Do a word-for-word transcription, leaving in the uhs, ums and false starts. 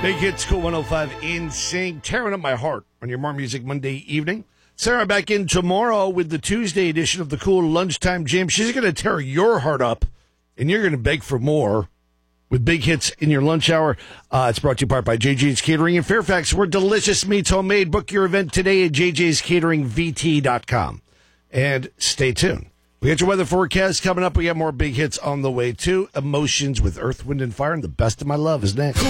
Big Hits, Cool one oh five in sync, tearing up my heart on your More Music Monday evening. Sarah back in tomorrow with the Tuesday edition of the Cool Lunchtime Jam. She's going to tear your heart up, and you're going to beg for more with Big Hits in your lunch hour. Uh, it's brought to you part by J J's Catering in Fairfax, where delicious meats homemade. Book your event today at j j's catering v t dot com. And stay tuned. We got your weather forecast coming up. We got more Big Hits on the way, too. Emotions with Earth, Wind, and Fire, and the best of my love is next.